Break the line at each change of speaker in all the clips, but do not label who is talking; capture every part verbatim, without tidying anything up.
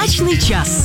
Дачный час.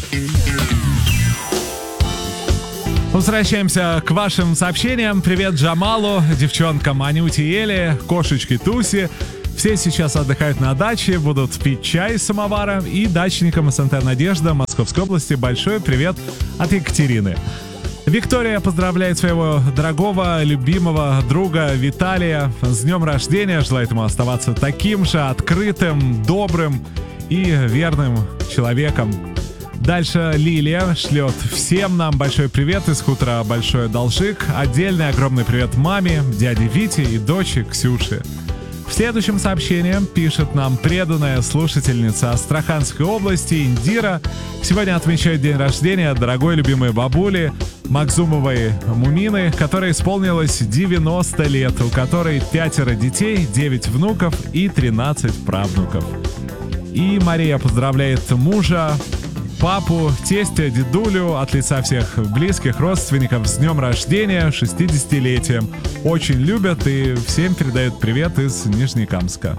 Возвращаемся к вашим сообщениям. Привет Джамалу, девчонкам Анюте и Эле, кошечке Туси. Все сейчас отдыхают на даче, будут пить чай из самовара. И дачникам СНТ «Надежда» Московской области большой привет от Екатерины. Виктория поздравляет своего дорогого, любимого друга Виталия с днем рождения. Желает ему оставаться таким же открытым, добрым и верным человеком. Дальше Лилия шлет всем нам большой привет из хутора Большой Должик. Отдельный огромный привет маме, дяде Вите и дочери Ксюше. В следующем сообщении пишет нам преданная слушательница Астраханской области Индира. Сегодня отмечает день рождения дорогой любимой бабули Макзумовой Мумины, которой исполнилось девяносто лет, у которой пятеро детей, девять внуков и тринадцать правнуков. И Мария поздравляет мужа, папу, тестя, дедулю от лица всех близких родственников с днем рождения, шестидесятилетием. Очень любят и всем передают привет из Нижнекамска.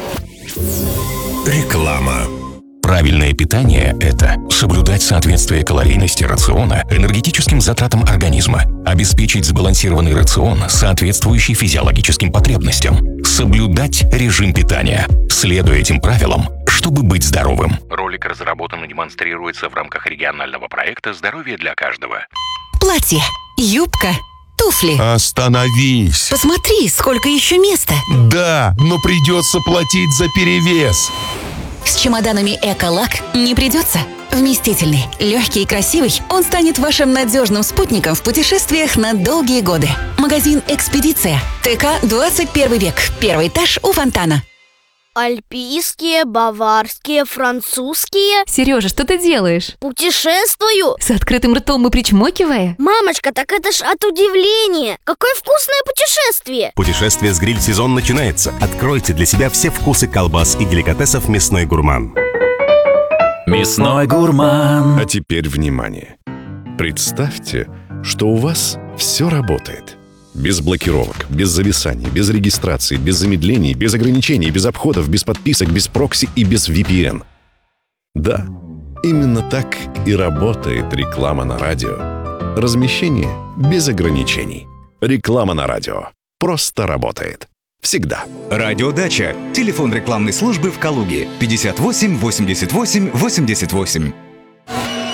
Реклама. Правильное питание – это соблюдать соответствие калорийности рациона энергетическим затратам организма, обеспечить сбалансированный рацион, соответствующий физиологическим потребностям, соблюдать режим питания, следуя этим правилам, чтобы быть здоровым. Ролик разработан и демонстрируется в рамках регионального проекта «Здоровье для каждого».
Платье, юбка, туфли.
Остановись!
Посмотри, сколько еще места.
Да, но придется платить за перевес.
С чемоданами «Эколак» не придется. Вместительный, легкий и красивый, он станет вашим надежным спутником в путешествиях на долгие годы. Магазин «Экспедиция». ТК двадцать первый век. Первый этаж у фонтана.
Альпийские, баварские, французские.
Сережа, что ты делаешь?
Путешествую.
С открытым ртом и причмокивая?
Мамочка, так это ж от удивления. Какое вкусное путешествие.
Путешествие с гриль-сезон начинается. Откройте для себя все вкусы колбас и деликатесов «Мясной гурман».
Мясной гурман.
А теперь внимание. Представьте, что у вас все работает. Без блокировок, без зависаний, без регистрации, без замедлений, без ограничений, без обходов, без подписок, без прокси и без ви пи эн. Да, именно так и работает реклама на радио. Размещение без ограничений. Реклама на радио. Просто работает. Всегда.
Радиодача. Телефон рекламной службы в Калуге. пятьдесят восемь восемьдесят восемь восемьдесят восемь.